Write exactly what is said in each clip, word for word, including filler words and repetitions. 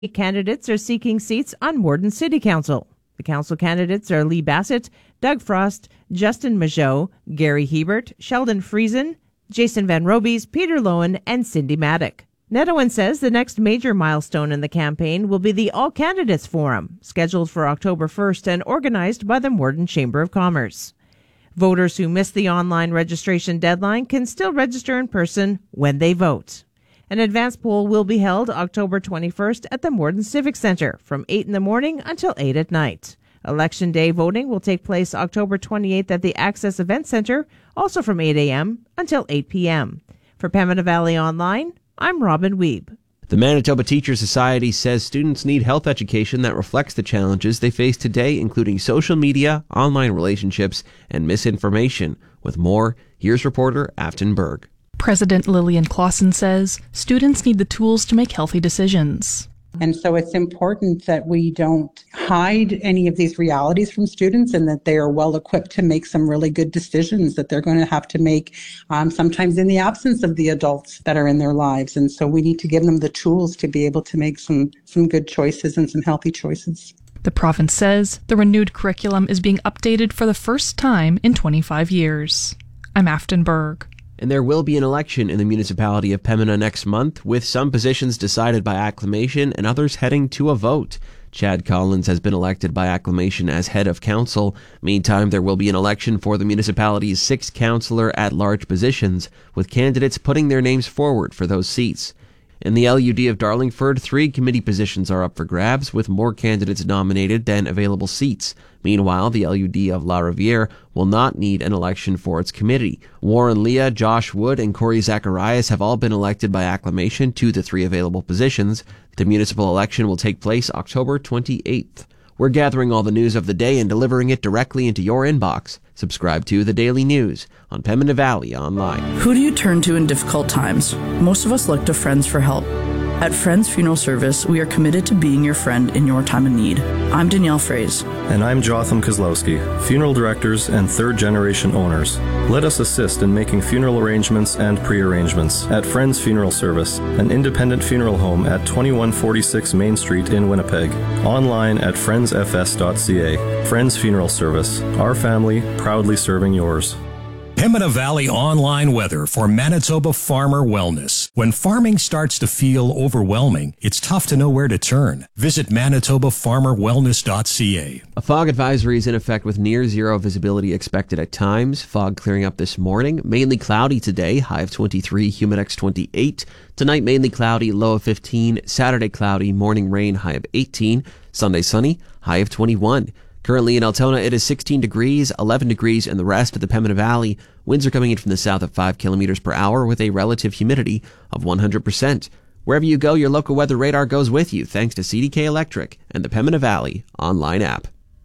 Candidates are seeking seats on Morden City Council. The council candidates are Lee Bassett, Doug Frost, Justin Majot, Gary Hebert, Sheldon Friesen, Jason Van Robies, Peter Lowen, and Cindy Maddock. Nedowan says the next major milestone in the campaign will be the All Candidates Forum, scheduled for October first and organized by the Morden Chamber of Commerce. Voters who missed the online registration deadline can still register in person when they vote. An advance poll will be held October twenty-first at the Morden Civic Center from eight in the morning until eight at night. Election Day voting will take place October twenty-eighth at the Access Event Center, also from eight a.m. until eight p.m. For Pembina Valley Online, I'm Robin Wiebe. The Manitoba Teachers Society says students need health education that reflects the challenges they face today, including social media, online relationships, and misinformation. With more, here's reporter Afton Berg. President Lillian Clausen says students need the tools to make healthy decisions. And so it's important that we don't hide any of these realities from students and that they are well equipped to make some really good decisions that they're going to have to make um, sometimes in the absence of the adults that are in their lives. And so we need to give them the tools to be able to make some, some good choices and some healthy choices. The province says the renewed curriculum is being updated for the first time in twenty-five years. I'm Afton Berg. And there will be an election in the municipality of Pembina next month, with some positions decided by acclamation and others heading to a vote. Chad Collins has been elected by acclamation as head of council. Meantime, there will be an election for the municipality's six councillor at-large positions, with candidates putting their names forward for those seats. In the L U D of Darlingford, three committee positions are up for grabs, with more candidates nominated than available seats. Meanwhile, the L U D of La Riviere will not need an election for its committee. Warren Leah, Josh Wood, and Corey Zacharias have all been elected by acclamation to the three available positions. The municipal election will take place October twenty-eighth. We're gathering all the news of the day and delivering it directly into your inbox. Subscribe to The Daily News on Pembina Valley Online. Who do you turn to in difficult times? Most of us look to friends for help. At Friends Funeral Service, we are committed to being your friend in your time of need. I'm Danielle Fraze. And I'm Jotham Kozlowski, funeral directors and third-generation owners. Let us assist in making funeral arrangements and pre-arrangements at Friends Funeral Service, an independent funeral home at twenty-one forty-six Main Street in Winnipeg. Online at friends f s dot c a. Friends Funeral Service, our family proudly serving yours. Pembina Valley Online weather for Manitoba Farmer Wellness. When farming starts to feel overwhelming, it's tough to know where to turn. Visit manitoba farmer wellness dot c a. A fog advisory is in effect with near zero visibility expected at times. Fog clearing up this morning. Mainly cloudy today, high of twenty-three, humidex twenty-eight. Tonight mainly cloudy, low of fifteen. Saturday cloudy, morning rain, high of eighteen. Sunday sunny, high of twenty-one. Currently in Altona, it is sixteen degrees, eleven degrees in the rest of the Pembina Valley. Winds are coming in from the south at five kilometers per hour with a relative humidity of one hundred percent. Wherever you go, your local weather radar goes with you thanks to C D K Electric and the Pembina Valley online app.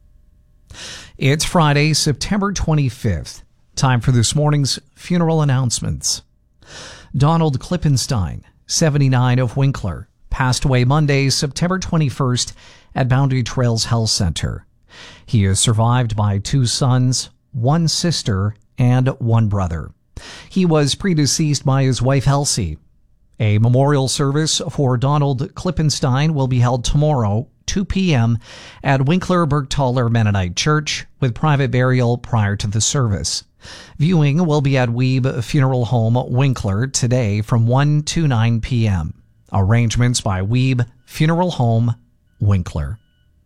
It's Friday, September twenty-fifth. Time for this morning's funeral announcements. Donald Klippenstein, seventy-nine, of Winkler, passed away Monday, September twenty-first at Boundary Trails Health Center. He is survived by two sons, one sister, and one brother. He was predeceased by his wife, Elsie. A memorial service for Donald Klippenstein will be held tomorrow, two p.m. at Winkler Bergtaler Mennonite Church, with private burial prior to the service. Viewing will be at Wiebe Funeral Home, Winkler, today from one to nine p.m. Arrangements by Wiebe Funeral Home, Winkler.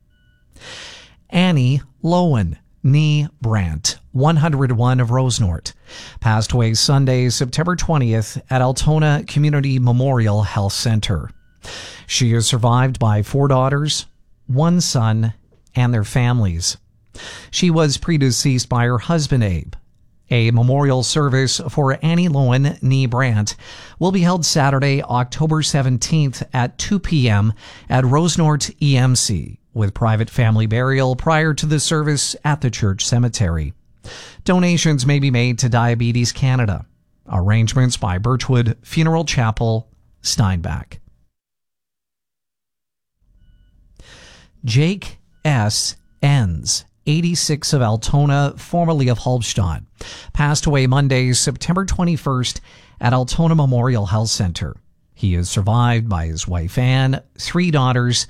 Annie Lowen, nee Brandt, one hundred one, of Rosenort, passed away Sunday, September twentieth at Altona Community Memorial Health Center. She is survived by four daughters, one son, and their families. She was predeceased by her husband, Abe. A memorial service for Annie Lowen, nee Brandt, will be held Saturday, October seventeenth at two p.m. at Rosenort E M C, with private family burial prior to the service at the church cemetery. Donations may be made to Diabetes Canada. Arrangements by Birchwood Funeral Chapel, Steinbach. Jake S. Enns, eighty-six, of Altona, formerly of Halbstadt, passed away Monday, September twenty-first at Altona Memorial Health Center. He is survived by his wife Anne, three daughters,